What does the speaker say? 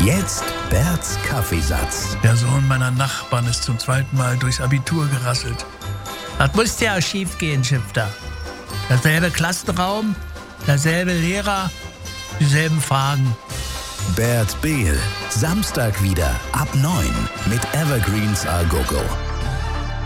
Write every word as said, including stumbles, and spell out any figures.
Jetzt Berts Kaffeesatz. Der Sohn meiner Nachbarn ist zum zweiten Mal durchs Abitur gerasselt. Das musste ja schief gehen, Schifter. Derselbe Klassenraum, derselbe Lehrer, dieselben Fragen. Bert Behl, Samstag wieder ab neun mit Evergreens A Go Go.